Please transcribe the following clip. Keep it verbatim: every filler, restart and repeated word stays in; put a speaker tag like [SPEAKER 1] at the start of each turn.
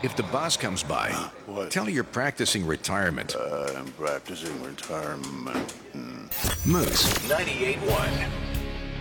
[SPEAKER 1] If the boss comes by,
[SPEAKER 2] What?
[SPEAKER 1] tell her you're practicing retirement.
[SPEAKER 2] Uh, I'm practicing retirement. Hmm.
[SPEAKER 1] Moose
[SPEAKER 3] ninety-eight point one.